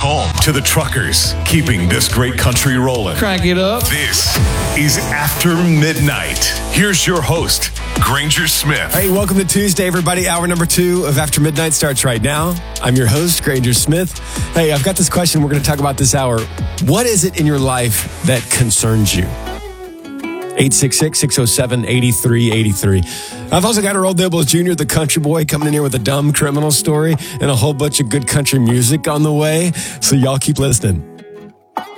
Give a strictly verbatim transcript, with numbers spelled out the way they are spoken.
home to the truckers, keeping this great country rolling. Crank it up. This is After Midnight. Here's your host, Granger Smith. Hey, welcome to Tuesday, everybody. Hour number two of After Midnight starts right now. I'm your host, Granger Smith. Hey, I've got this question we're going to talk about this hour. What is it in your life that concerns you? eight six six, six oh seven, eight three eight three. I've also got Earl Dibbles Junior, the country boy, coming in here with a dumb criminal story and a whole bunch of good country music on the way. So y'all keep listening.